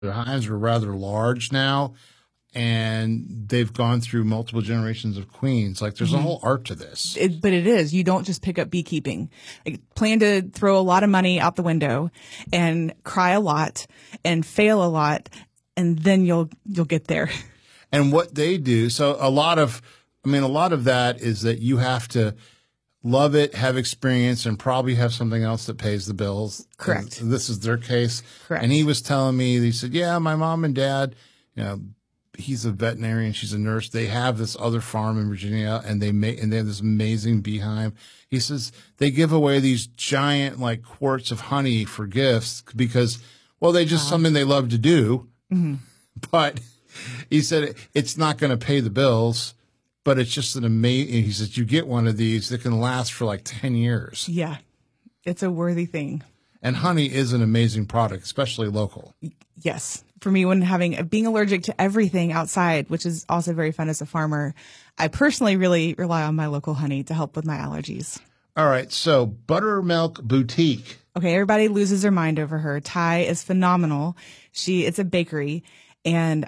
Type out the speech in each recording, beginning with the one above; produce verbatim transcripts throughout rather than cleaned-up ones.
Their hives are rather large now, and they've gone through multiple generations of queens. Like, there's mm-hmm. a whole art to this. It, but it is. You don't just pick up beekeeping. Like, plan to throw a lot of money out the window and cry a lot and fail a lot, and then you'll you'll get there. And what they do, so a lot of, I mean, a lot of that is that you have to love it, have experience, and probably have something else that pays the bills. Correct. And this is their case. Correct. And he was telling me, he said, yeah, my mom and dad, you know, he's a veterinarian, she's a nurse. They have this other farm in Virginia, and they make, and they have this amazing beehive. He says they give away these giant, like, quarts of honey for gifts because, well, they just wow. something they love to do. Mm-hmm. But he said it's not going to pay the bills. But it's just an amazing, he says, you get one of these that can last for like ten years. Yeah. It's a worthy thing. And honey is an amazing product, especially local. Yes. For me, when having, being allergic to everything outside, which is also very fun as a farmer, I personally really rely on my local honey to help with my allergies. All right. So Buttermilk Boutique. Okay. Everybody loses their mind over her. Ty is phenomenal. She, it's a bakery, and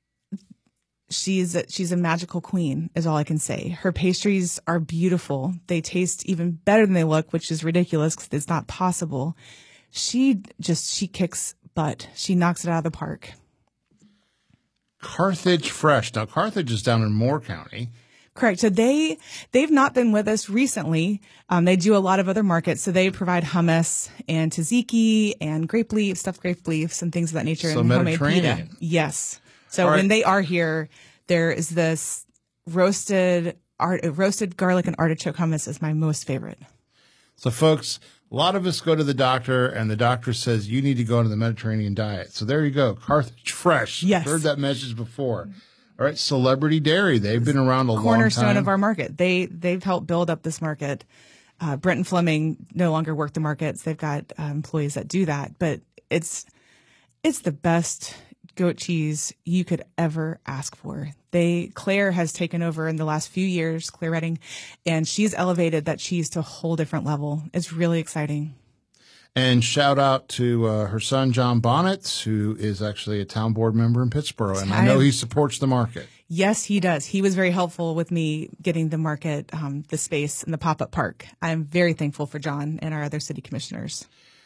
She's a, she's a magical queen, is all I can say. Her pastries are beautiful. They taste even better than they look, which is ridiculous because it's not possible. She just, she kicks butt. She knocks it out of the park. Carthage Fresh. Now, Carthage is down in Moore County. Correct. So they, they've not been with us recently. Um, they do a lot of other markets. So they provide hummus and tzatziki and grape leaves, stuffed grape leaves and things of that nature. So and Mediterranean. Homemade pita. Yes. So right. when they are here, there is this roasted art, roasted garlic and artichoke hummus is my most favorite. So, folks, a lot of us go to the doctor, and the doctor says you need to go on the Mediterranean diet. So there you go, Carthage Fresh. Yes. Heard that message before. All right, Celebrity Dairy. They've been around a long time. Cornerstone of our market. They, they've helped build up this market. Uh, Brent and Fleming no longer work the markets. They've got uh, employees that do that. But it's it's the best goat cheese you could ever ask for. They Claire has taken over in the last few years, Claire Redding, and she's elevated that cheese to a whole different level. It's really exciting. And shout out to uh, her son, John Bonnet, who is actually a town board member in Pittsboro. And I know he supports the market. Yes, he does. He was very helpful with me getting the market, um, the space, and the pop-up park. I'm very thankful for John and our other city commissioners.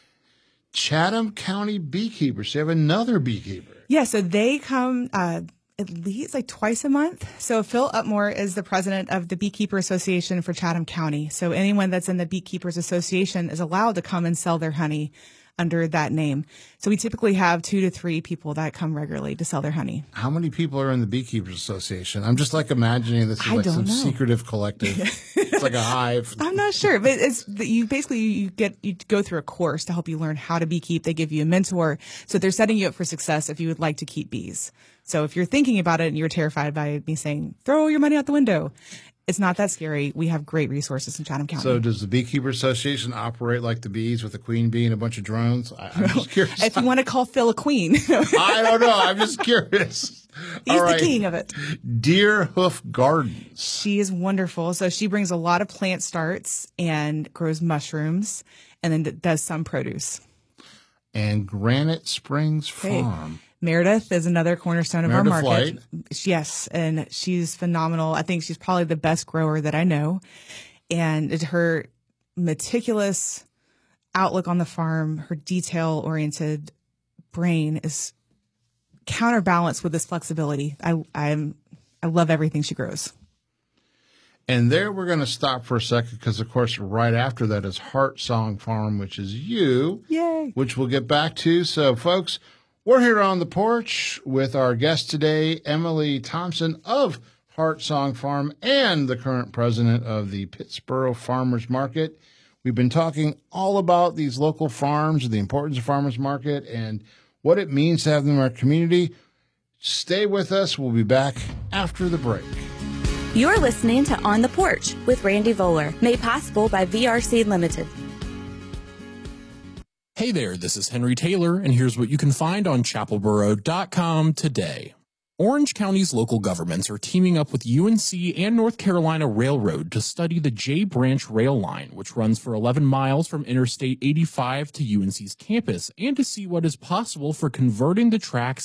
Chatham County Beekeepers. They have another beekeeper. Yeah, so they come uh, at least like twice a month. So Phil Upmore is the president of the Beekeeper Association for Chatham County. So anyone that's in the Beekeepers Association is allowed to come and sell their honey under that name. So we typically have two to three people that come regularly to sell their honey. How many people are in the Beekeepers Association? I'm just like imagining this is like some know. secretive collective. It's like a hive. I'm not sure, but it's you basically you get you go through a course to help you learn how to beekeep. They give you a mentor, so they're setting you up for success if you would like to keep bees. So if you're thinking about it and you're terrified by me saying throw your money out the window, it's not that scary. We have great resources in Chatham County. So does the Beekeeper Association operate like the bees with a queen bee and a bunch of drones? I, I'm just curious. If you want to call Phil a queen. I don't know. I'm just curious. He's right. The king of it. Deer Hoof Gardens. She is wonderful. So she brings a lot of plant starts and grows mushrooms and then does some produce. And Granite Springs Farm. Hey. Meredith is another cornerstone of Meredith our market. Light. Yes, and she's phenomenal. I think she's probably the best grower that I know. And her meticulous outlook on the farm, her detail-oriented brain is counterbalanced with this flexibility. I I'm I love everything she grows. And there we're going to stop for a second because, of course, right after that is Heart Song Farm, which is you. Yay. Which we'll get back to. So, folks, we're here on the porch with our guest today, Emily Thompson of Heart Song Farm and the current president of the Pittsboro Farmers Market. We've been talking all about these local farms and the importance of farmers market and what it means to have them in our community. Stay with us. We'll be back after the break. You're listening to On the Porch with Randy Voller, made possible by V R C Limited. Hey there, this is Henry Taylor, and here's what you can find on chapel boro dot com today. Orange County's local governments are teaming up with U N C and North Carolina Railroad to study the J Branch Rail Line, which runs for eleven miles from Interstate eighty-five to U N C's campus, and to see what is possible for converting the tracks